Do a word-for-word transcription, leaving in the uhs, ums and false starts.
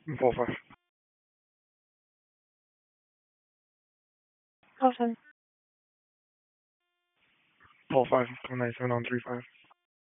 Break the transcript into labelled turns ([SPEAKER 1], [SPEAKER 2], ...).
[SPEAKER 1] Four five.
[SPEAKER 2] Okay.
[SPEAKER 1] Four five. Two nine seven on three five.